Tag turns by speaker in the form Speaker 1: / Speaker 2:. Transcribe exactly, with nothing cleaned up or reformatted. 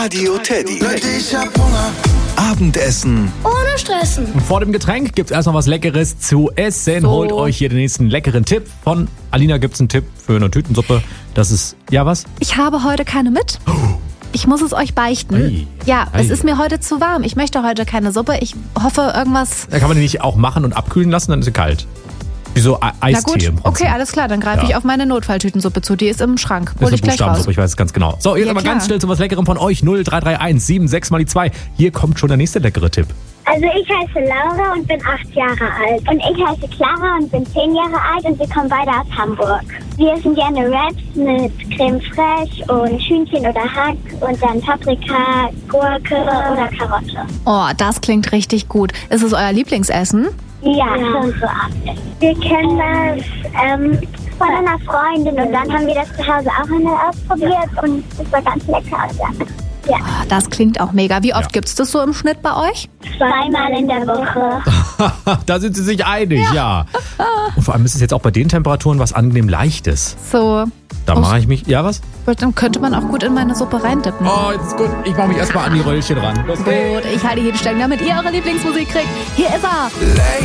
Speaker 1: Radio Teddy. Ich hab Hunger. Abendessen
Speaker 2: Ohne Stressen.
Speaker 3: Und vor dem Getränk gibt's erstmal was Leckeres zu essen.
Speaker 2: So.
Speaker 3: Holt euch hier den nächsten leckeren Tipp. Von Alina gibt's einen Tipp für eine Tütensuppe. Das ist, ja was?
Speaker 4: Ich habe heute keine mit. Ich muss es euch beichten.
Speaker 3: Ei.
Speaker 4: Ja,
Speaker 3: Ei.
Speaker 4: es ist mir heute zu warm. Ich möchte heute keine Suppe. Ich hoffe, irgendwas...
Speaker 3: Da kann man die nicht auch machen und abkühlen lassen, dann ist sie kalt. Wie so E-
Speaker 4: Na
Speaker 3: Eistee
Speaker 4: gut,
Speaker 3: im Prinzip.
Speaker 4: okay, alles klar. Dann greife
Speaker 3: Ja.
Speaker 4: ich auf meine Notfalltütensuppe zu. Die ist im Schrank.
Speaker 3: Das
Speaker 4: Hol
Speaker 3: ist
Speaker 4: ich
Speaker 3: eine
Speaker 4: gleich raus.
Speaker 3: Buchstabensuppe, ich weiß es ganz genau. So, jetzt
Speaker 4: Ja,
Speaker 3: aber
Speaker 4: klar.
Speaker 3: ganz schnell zu was Leckerem von euch. null drei drei eins sieben sechs mal die zwei. Hier kommt schon der nächste leckere Tipp.
Speaker 2: Also ich heiße Laura und bin acht Jahre alt. Und ich heiße Clara und bin zehn Jahre alt und wir kommen beide aus Hamburg. Wir essen gerne Wraps mit Creme fraiche und Hühnchen oder Hack und dann Paprika, Gurke oder Karotte.
Speaker 4: Oh, das klingt richtig gut. Ist es euer Lieblingsessen?
Speaker 2: Ja, schon so ab. Wir kennen das ähm, von einer Freundin und dann haben wir das zu Hause auch einmal ausprobiert und es war ganz lecker. Ja,
Speaker 4: Oh, das klingt auch mega. Wie oft
Speaker 3: Ja.
Speaker 4: gibt's das so im Schnitt bei euch?
Speaker 2: zweimal in der Woche.
Speaker 3: Da sind sie sich einig, ja. Und vor allem ist es jetzt auch bei den Temperaturen was angenehm Leichtes.
Speaker 4: So,
Speaker 3: Da mache ich mich, ja was?
Speaker 4: dann könnte man auch gut in meine Suppe reindippen.
Speaker 3: Oh, jetzt ist gut. Ich mache mich erstmal an die Röllchen ran. Los geht's.
Speaker 4: Gut, ich halte jeden Stängel, damit ihr eure Lieblingsmusik kriegt. Hier ist er.